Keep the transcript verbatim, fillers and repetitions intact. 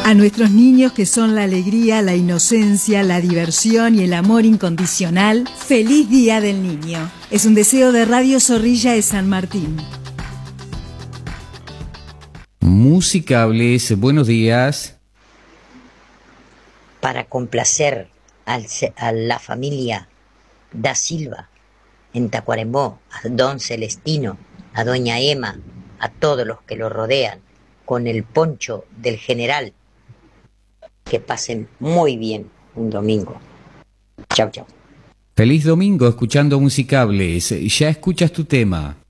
A nuestros niños, que son la alegría, la inocencia, la diversión y el amor incondicional, ¡feliz Día del Niño! Es un deseo de Radio Zorrilla de San Martín. Musicables, buenos días. Para complacer al, a la familia Da Silva en Tacuarembó, a don Celestino, a doña Emma, a todos los que lo rodean, con el poncho del general. Que pasen muy bien un domingo. Chau, chau. Feliz domingo escuchando Musicables. Ya escuchas tu tema.